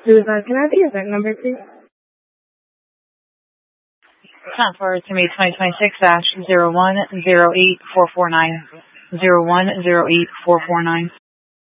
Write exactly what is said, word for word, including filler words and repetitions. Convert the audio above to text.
Susan, can I have the event number, please? Time for to me twenty twenty-six dash zero one zero eight four four nine. zero one zero eight four four nine.